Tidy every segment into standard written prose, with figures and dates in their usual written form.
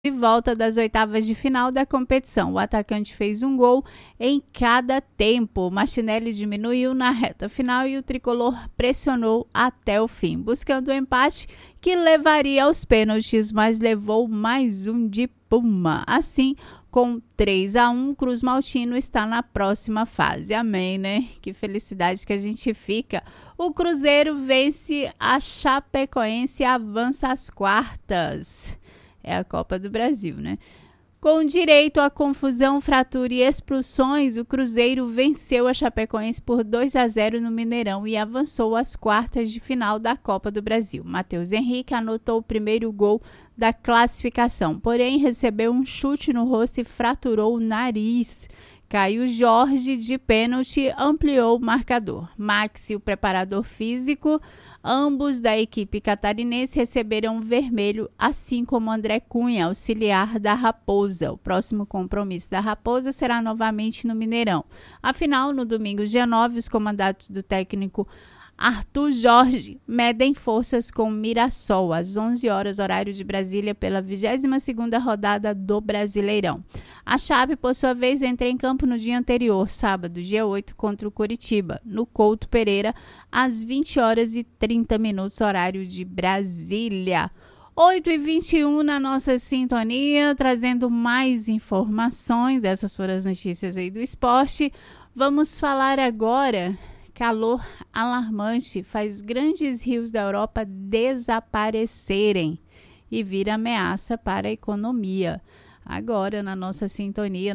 de volta das oitavas de final da competição. O atacante fez um gol em cada tempo. Martinelli diminuiu na reta final e o tricolor pressionou até o fim, buscando o empate que levaria aos pênaltis, mas levou mais um de Puma. Assim, com 3-1, Cruz Maltino está na próxima fase. Amém, né? Que felicidade que a gente fica. O Cruzeiro vence a Chapecoense e avança às quartas. É a Copa do Brasil, né? Com direito a confusão, fratura e expulsões, o Cruzeiro venceu a Chapecoense por 2-0 no Mineirão e avançou às quartas de final da Copa do Brasil. Matheus Henrique anotou o primeiro gol da classificação, porém recebeu um chute no rosto e fraturou o nariz. Caio Jorge, de pênalti, ampliou o marcador. Maxi, o preparador físico, ambos da equipe catarinense receberam vermelho, assim como André Cunha, auxiliar da Raposa. O próximo compromisso da Raposa será novamente no Mineirão. Afinal, no domingo, dia 9, os comandados do técnico Arthur Jorge medem forças com Mirassol, às 11 horas, horário de Brasília, pela 22ª rodada do Brasileirão. A Chape, por sua vez, entra em campo no dia anterior, sábado, dia 8, contra o Coritiba, no Couto Pereira, às 20 horas e 30 minutos, horário de Brasília. 8h21 na nossa sintonia, trazendo mais informações. Essas foram as notícias aí do esporte. Vamos falar agora. Calor alarmante faz grandes rios da Europa desaparecerem e vira ameaça para a economia. Agora, na nossa sintonia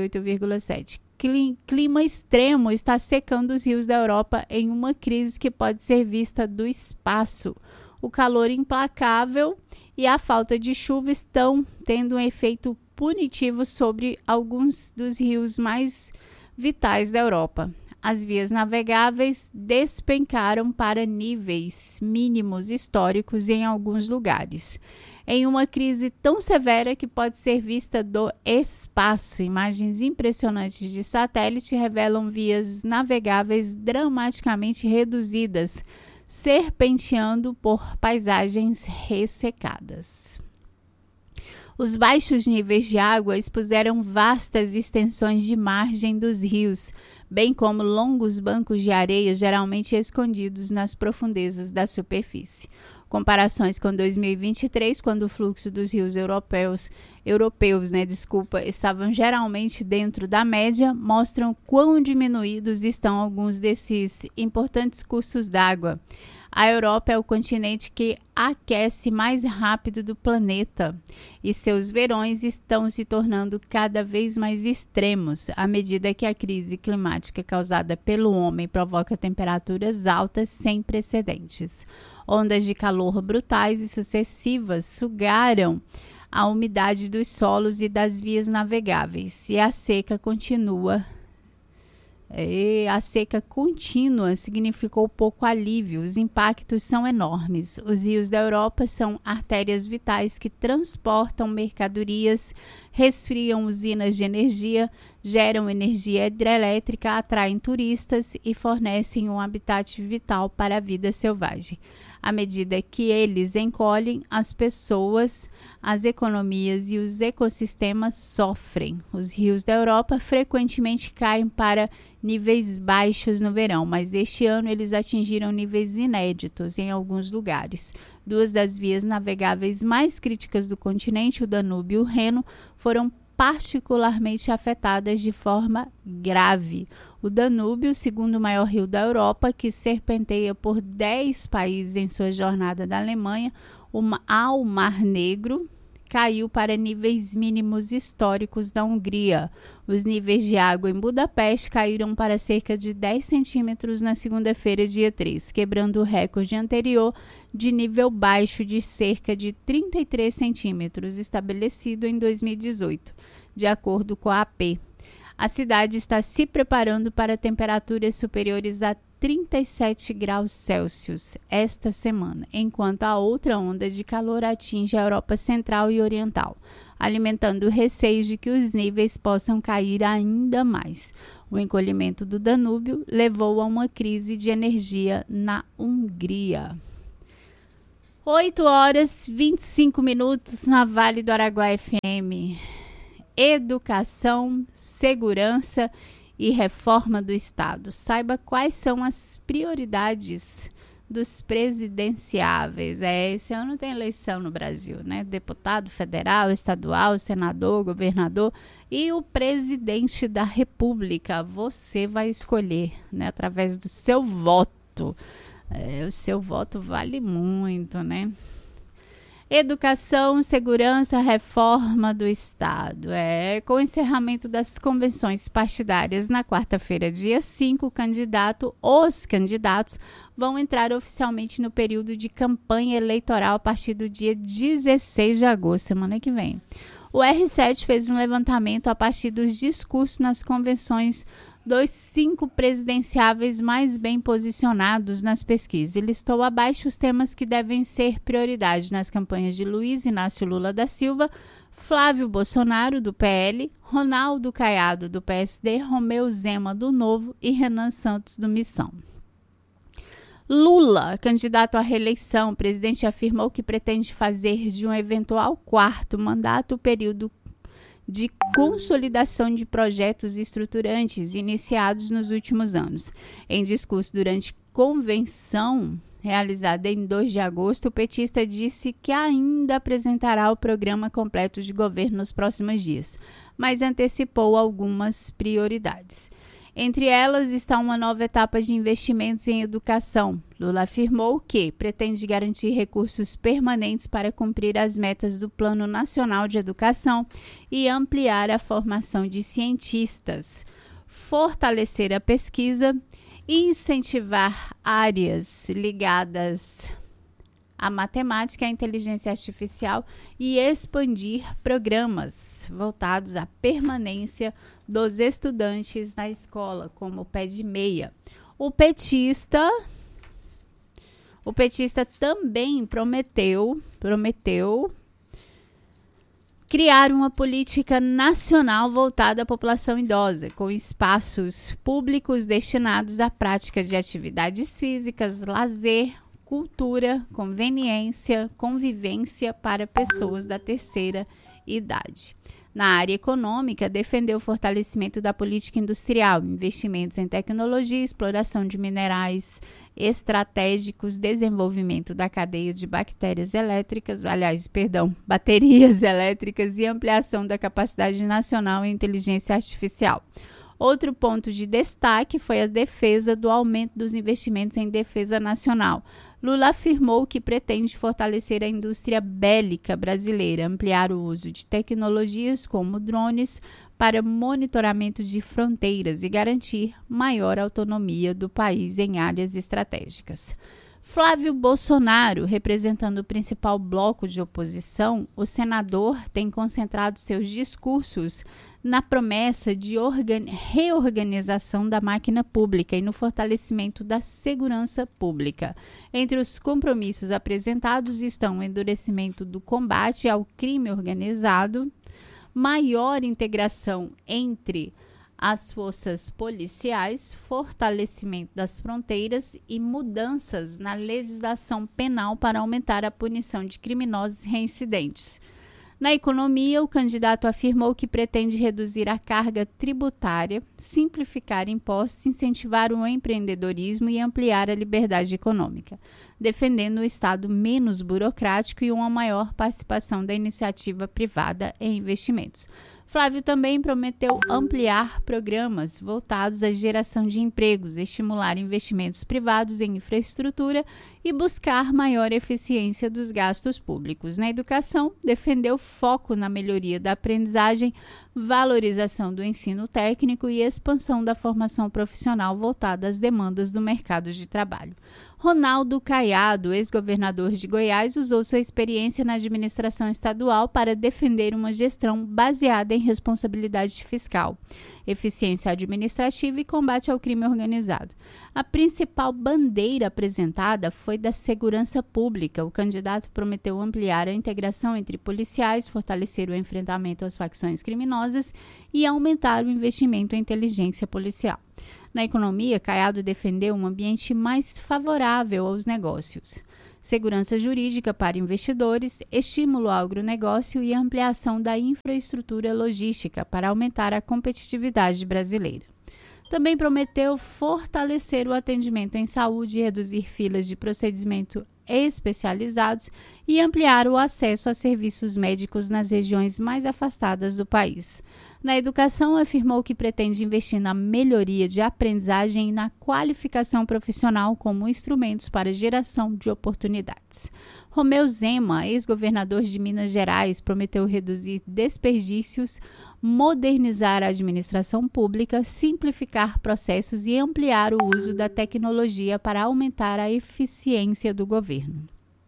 98,7. Clima extremo está secando os rios da Europa em uma crise que pode ser vista do espaço. O calor implacável e a falta de chuva estão tendo um efeito punitivo sobre alguns dos rios mais vitais da Europa. As vias navegáveis despencaram para níveis mínimos históricos em alguns lugares. Em uma crise tão severa que pode ser vista do espaço, imagens impressionantes de satélite revelam vias navegáveis dramaticamente reduzidas, serpenteando por paisagens ressecadas. Os baixos níveis de água expuseram vastas extensões de margem dos rios, bem como longos bancos de areia geralmente escondidos nas profundezas da superfície. Comparações com 2023, quando o fluxo dos rios europeus, estavam geralmente dentro da média, mostram quão diminuídos estão alguns desses importantes cursos d'água. A Europa é o continente que aquece mais rápido do planeta e seus verões estão se tornando cada vez mais extremos à medida que a crise climática causada pelo homem provoca temperaturas altas sem precedentes. Ondas de calor brutais e sucessivas sugaram a umidade dos solos e das vias navegáveis e a seca contínua significou pouco alívio. Os impactos são enormes. Os rios da Europa são artérias vitais que transportam mercadorias, resfriam usinas de energia, geram energia hidrelétrica, atraem turistas e fornecem um habitat vital para a vida selvagem. À medida que eles encolhem, as pessoas, as economias e os ecossistemas sofrem. Os rios da Europa frequentemente caem para níveis baixos no verão, mas este ano eles atingiram níveis inéditos em alguns lugares. Duas das vias navegáveis mais críticas do continente, o Danúbio e o Reno, foram particularmente afetadas de forma grave. O Danúbio, o segundo maior rio da Europa, que serpenteia por 10 países em sua jornada da Alemanha ao Mar Negro, caiu para níveis mínimos históricos da Hungria. Os níveis de água em Budapeste caíram para cerca de 10 centímetros na segunda-feira, dia 3, quebrando o recorde anterior de nível baixo de cerca de 33 centímetros, estabelecido em 2018, de acordo com a AP. A cidade está se preparando para temperaturas superiores a 37 graus Celsius esta semana, enquanto a outra onda de calor atinge a Europa Central e Oriental, alimentando receios de que os níveis possam cair ainda mais. O encolhimento do Danúbio levou a uma crise de energia na Hungria. 8h25 na Vale do Araguaia FM. Educação, segurança e reforma do Estado. Saiba quais são as prioridades dos presidenciáveis. Esse ano tem eleição no Brasil, né? Deputado federal, estadual, senador, governador e o presidente da República. Você vai escolher, né? Através do seu voto. O seu voto vale muito, né? Educação, segurança, reforma do Estado. Com o encerramento das convenções partidárias na quarta-feira, dia 5, os candidatos vão entrar oficialmente no período de campanha eleitoral a partir do dia 16 de agosto, semana que vem. O R7 fez um levantamento a partir dos discursos nas convenções dos 5 presidenciáveis mais bem posicionados nas pesquisas. E listou abaixo os temas que devem ser prioridade nas campanhas de Luiz Inácio Lula da Silva, Flávio Bolsonaro, do PL, Ronaldo Caiado, do PSD, Romeu Zema, do Novo e Renan Santos, do Missão. Lula, candidato à reeleição, o presidente afirmou que pretende fazer de um eventual quarto mandato o período de consolidação de projetos estruturantes iniciados nos últimos anos. Em discurso durante convenção realizada em 2 de agosto, o petista disse que ainda apresentará o programa completo de governo nos próximos dias, mas antecipou algumas prioridades. Entre elas está uma nova etapa de investimentos em educação. Lula afirmou que pretende garantir recursos permanentes para cumprir as metas do Plano Nacional de Educação e ampliar a formação de cientistas, fortalecer a pesquisa, incentivar áreas ligadas à matemática e à inteligência artificial e expandir programas voltados à permanência dos estudantes na escola, como o Pé de Meia. O petista também prometeu criar uma política nacional voltada à população idosa, com espaços públicos destinados à prática de atividades físicas, lazer, cultura, convivência para pessoas da terceira idade. Na área econômica, defendeu o fortalecimento da política industrial, investimentos em tecnologia, exploração de minerais estratégicos, desenvolvimento da cadeia de baterias elétricas e ampliação da capacidade nacional em inteligência artificial. Outro ponto de destaque foi a defesa do aumento dos investimentos em defesa nacional. Lula afirmou que pretende fortalecer a indústria bélica brasileira, ampliar o uso de tecnologias como drones para monitoramento de fronteiras e garantir maior autonomia do país em áreas estratégicas. Flávio Bolsonaro, representando o principal bloco de oposição, o senador tem concentrado seus discursos na promessa de reorganização da máquina pública e no fortalecimento da segurança pública. Entre os compromissos apresentados estão o endurecimento do combate ao crime organizado, maior integração entre as forças policiais, fortalecimento das fronteiras e mudanças na legislação penal para aumentar a punição de criminosos reincidentes. Na economia, o candidato afirmou que pretende reduzir a carga tributária, simplificar impostos, incentivar o empreendedorismo e ampliar a liberdade econômica, defendendo o Estado menos burocrático e uma maior participação da iniciativa privada em investimentos. Flávio também prometeu ampliar programas voltados à geração de empregos, estimular investimentos privados em infraestrutura e buscar maior eficiência dos gastos públicos. Na educação, defendeu foco na melhoria da aprendizagem, valorização do ensino técnico e expansão da formação profissional voltada às demandas do mercado de trabalho. Ronaldo Caiado, ex-governador de Goiás, usou sua experiência na administração estadual para defender uma gestão baseada em responsabilidade fiscal, eficiência administrativa e combate ao crime organizado. A principal bandeira apresentada foi da segurança pública. O candidato prometeu ampliar a integração entre policiais, fortalecer o enfrentamento às facções criminosas e aumentar o investimento em inteligência policial. Na economia, Caiado defendeu um ambiente mais favorável aos negócios. segurança jurídica para investidores, estímulo ao agronegócio e ampliação da infraestrutura logística para aumentar a competitividade brasileira. Também prometeu fortalecer o atendimento em saúde, reduzir filas de procedimento especializados e ampliar o acesso a serviços médicos nas regiões mais afastadas do país. Na educação, afirmou que pretende investir na melhoria de aprendizagem e na qualificação profissional como instrumentos para geração de oportunidades. Romeu Zema, ex-governador de Minas Gerais, prometeu reduzir desperdícios, modernizar a administração pública, simplificar processos e ampliar o uso da tecnologia para aumentar a eficiência do governo.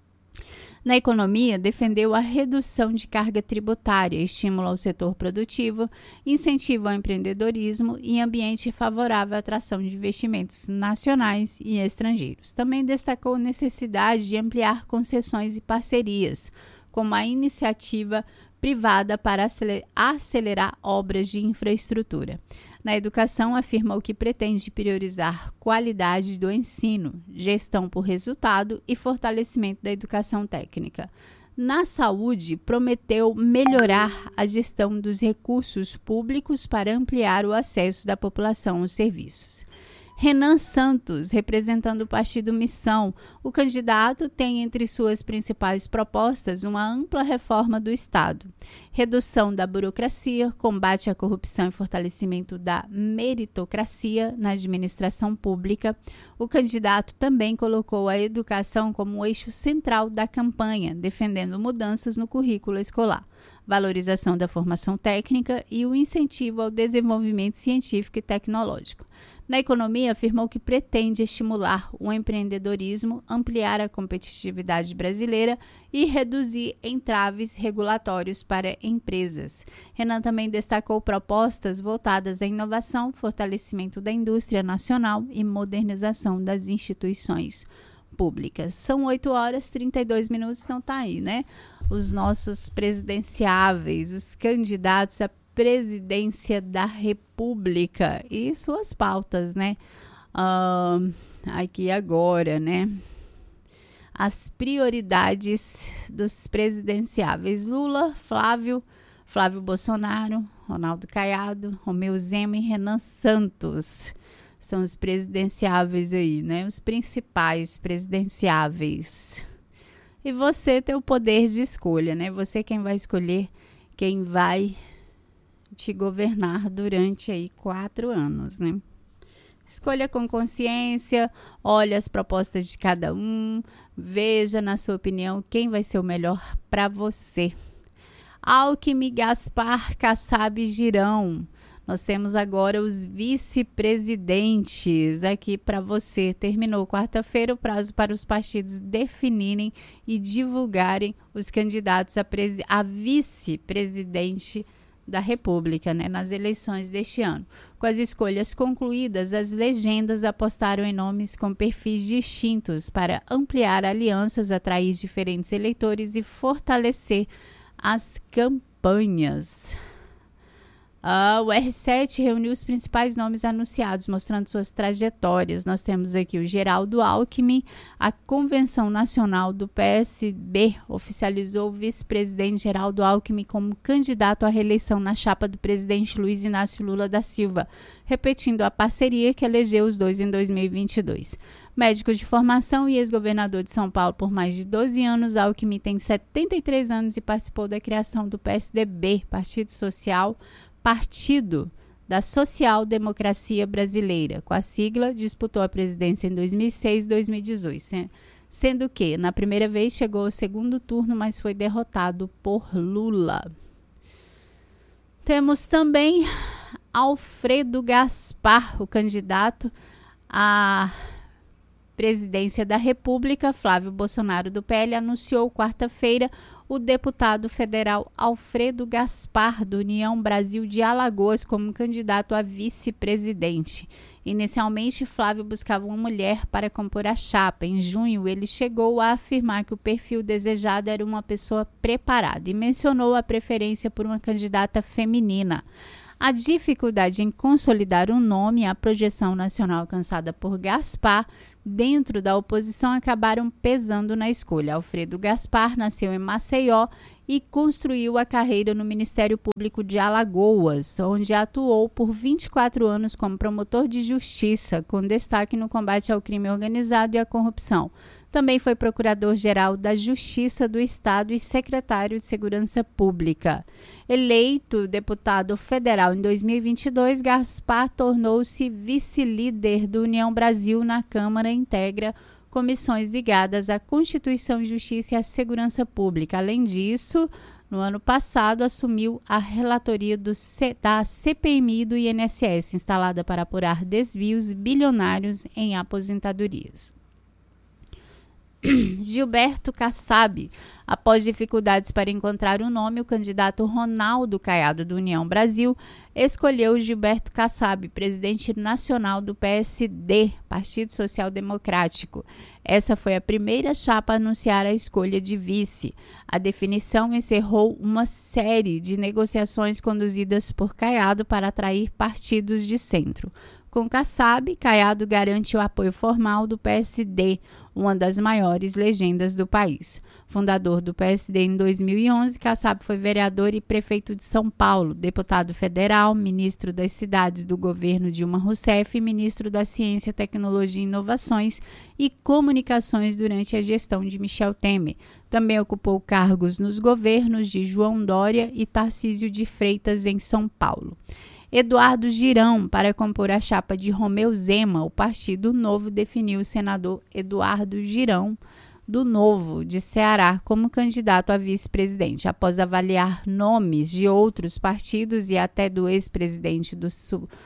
Na economia, defendeu a redução de carga tributária, estímulo ao setor produtivo, incentivo ao empreendedorismo e ambiente favorável à atração de investimentos nacionais e estrangeiros. Também destacou a necessidade de ampliar concessões e parcerias, como a iniciativa privada para acelerar obras de infraestrutura. Na educação, afirmou que pretende priorizar qualidade do ensino, gestão por resultado e fortalecimento da educação técnica. Na saúde, prometeu melhorar a gestão dos recursos públicos para ampliar o acesso da população aos serviços. Renan Santos, representando o partido Missão, o candidato tem entre suas principais propostas uma ampla reforma do Estado, redução da burocracia, combate à corrupção e fortalecimento da meritocracia na administração pública. O candidato também colocou a educação como o eixo central da campanha, defendendo mudanças no currículo escolar, valorização da formação técnica e o incentivo ao desenvolvimento científico e tecnológico. Na economia, afirmou que pretende estimular o empreendedorismo, ampliar a competitividade brasileira e reduzir entraves regulatórios para empresas. Renan também destacou propostas voltadas à inovação, fortalecimento da indústria nacional e modernização das instituições públicas. São 8h32, então tá aí, né? Os nossos presidenciáveis, os candidatos a presidência da República e suas pautas, né? Aqui agora, né? As prioridades dos presidenciáveis: Lula, Flávio Bolsonaro, Ronaldo Caiado, Romeu Zema e Renan Santos. São os presidenciáveis aí, né? Os principais presidenciáveis. E você tem o poder de escolha, né? Você quem vai escolher quem vai te governar durante aí 4 anos, né? Escolha com consciência, olhe as propostas de cada um, veja na sua opinião quem vai ser o melhor para você. Alckmin, Gaspar, Kassab e Girão. Nós temos agora os vice-presidentes aqui para você. Terminou quarta-feira o prazo para os partidos definirem e divulgarem os candidatos a vice-presidente da República, né, nas eleições deste ano. Com as escolhas concluídas, as legendas apostaram em nomes com perfis distintos para ampliar alianças, atrair diferentes eleitores e fortalecer as campanhas. O R7 reuniu os principais nomes anunciados, mostrando suas trajetórias. Nós temos aqui o Geraldo Alckmin. A Convenção Nacional do PSB oficializou o vice-presidente Geraldo Alckmin como candidato à reeleição na chapa do presidente Luiz Inácio Lula da Silva, repetindo a parceria que elegeu os dois em 2022. Médico de formação e ex-governador de São Paulo por mais de 12 anos, Alckmin tem 73 anos e participou da criação do PSDB, Partido da Social Democracia Brasileira. Com a sigla, disputou a presidência em 2006 e 2018, sendo que, na primeira vez, chegou ao segundo turno, mas foi derrotado por Lula. Temos também Alfredo Gaspar, o candidato à presidência da República. Flávio Bolsonaro, do PL, anunciou quarta-feira o deputado federal Alfredo Gaspar, do União Brasil de Alagoas, como candidato a vice-presidente. Inicialmente, Flávio buscava uma mulher para compor a chapa. Em junho, ele chegou a afirmar que o perfil desejado era uma pessoa preparada e mencionou a preferência por uma candidata feminina. A dificuldade em consolidar um nome e a projeção nacional alcançada por Gaspar dentro da oposição acabaram pesando na escolha. Alfredo Gaspar nasceu em Maceió e construiu a carreira no Ministério Público de Alagoas, onde atuou por 24 anos como promotor de justiça, com destaque no combate ao crime organizado e à corrupção. Também foi procurador-geral da Justiça do Estado e secretário de Segurança Pública. Eleito deputado federal em 2022, Gaspar tornou-se vice-líder do União Brasil na Câmara e integra comissões ligadas à Constituição, Justiça e à Segurança Pública. Além disso, no ano passado, assumiu a relatoria da CPMI do INSS, instalada para apurar desvios bilionários em aposentadorias. Gilberto Kassab. Após dificuldades para encontrar um nome, o candidato Ronaldo Caiado, do União Brasil, escolheu Gilberto Kassab, presidente nacional do PSD, Partido Social Democrático. Essa foi a primeira chapa a anunciar a escolha de vice. A definição encerrou uma série de negociações conduzidas por Caiado para atrair partidos de centro. Com Kassab, Caiado garante o apoio formal do PSD, uma das maiores legendas do país. Fundador do PSD em 2011, Kassab foi vereador e prefeito de São Paulo, deputado federal, ministro das cidades do governo Dilma Rousseff e ministro da Ciência, Tecnologia e Inovações e Comunicações durante a gestão de Michel Temer. Também ocupou cargos nos governos de João Dória e Tarcísio de Freitas em São Paulo. Eduardo Girão, para compor a chapa de Romeu Zema, o Partido Novo definiu o senador Eduardo Girão, do Novo, de Ceará, como candidato a vice-presidente. Após avaliar nomes de outros partidos e até do ex-presidente do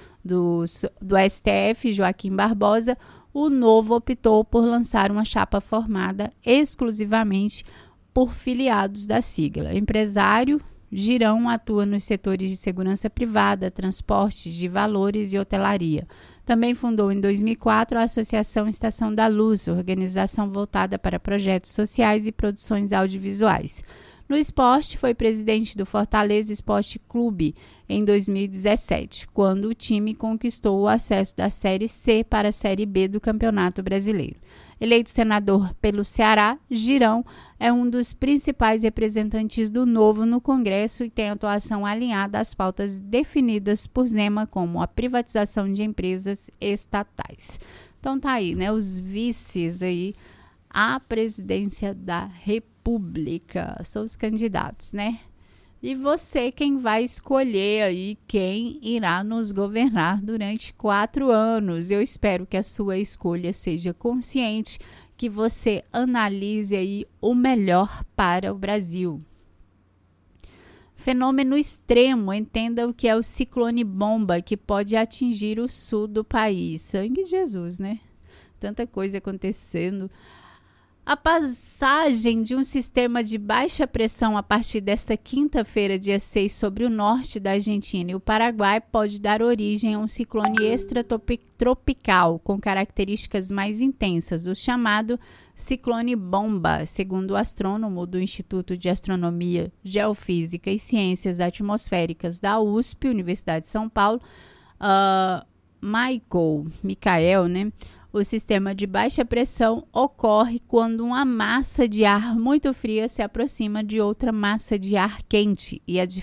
STF, Joaquim Barbosa, o Novo optou por lançar uma chapa formada exclusivamente por filiados da sigla. Empresário, Girão atua nos setores de segurança privada, transportes de valores e hotelaria. Também fundou em 2004 a Associação Estação da Luz, organização voltada para projetos sociais e produções audiovisuais. No esporte, foi presidente do Fortaleza Esporte Clube em 2017, quando o time conquistou o acesso da Série C para a Série B do Campeonato Brasileiro. Eleito senador pelo Ceará, Girão é um dos principais representantes do Novo no Congresso e tem atuação alinhada às pautas definidas por Zema, como a privatização de empresas estatais. Então tá aí, né, os vices aí à presidência da República, são os candidatos, né? E você, quem vai escolher aí quem irá nos governar durante 4 anos. Eu espero que a sua escolha seja consciente, que você analise aí o melhor para o Brasil. Fenômeno extremo, entenda o que é o ciclone bomba, que pode atingir o sul do país. Sangue de Jesus, né? Tanta coisa acontecendo. A passagem de um sistema de baixa pressão a partir desta quinta-feira, dia 6, sobre o norte da Argentina e o Paraguai pode dar origem a um ciclone extratropical com características mais intensas, o chamado ciclone bomba, segundo o astrônomo do Instituto de Astronomia, Geofísica e Ciências Atmosféricas da USP, Universidade de São Paulo, Michael, né? O sistema de baixa pressão ocorre quando uma massa de ar muito fria se aproxima de outra massa de ar quente e a